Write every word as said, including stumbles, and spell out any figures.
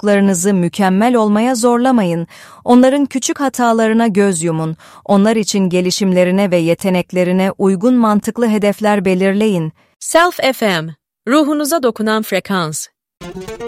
çocuklarınızı mükemmel olmaya zorlamayın. Onların küçük hatalarına göz yumun. Onlar için gelişimlerine ve yeteneklerine uygun mantıklı hedefler belirleyin. Self F M, ruhunuza dokunan frekans.